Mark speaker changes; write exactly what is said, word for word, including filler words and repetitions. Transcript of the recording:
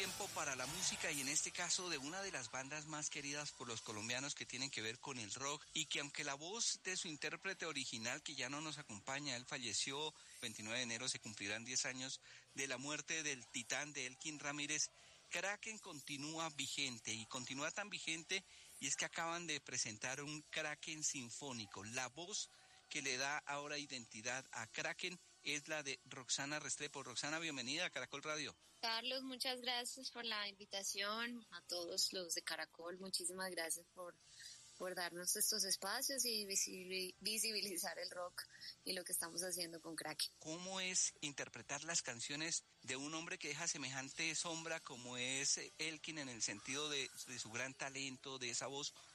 Speaker 1: tiempo para la música y en este caso de una de las bandas más queridas por los colombianos que tienen que ver con el rock y que aunque la voz de su intérprete original que ya no nos acompaña, él falleció el veintinueve de enero, se cumplirán diez años de la muerte del titán de Elkin Ramírez, Kraken continúa vigente y continúa tan vigente y es que acaban de presentar un Kraken sinfónico. La voz que le da ahora identidad a Kraken es la de Roxana Restrepo. Roxana, bienvenida a Caracol Radio.
Speaker 2: Carlos, muchas gracias por la invitación. A todos los de Caracol, muchísimas gracias por, por darnos estos espacios y visibilizar el rock y lo que estamos haciendo con Kraken.
Speaker 1: ¿Cómo es interpretar las canciones de un hombre que deja semejante sombra como es Elkin en el sentido de, de su gran talento, de esa voz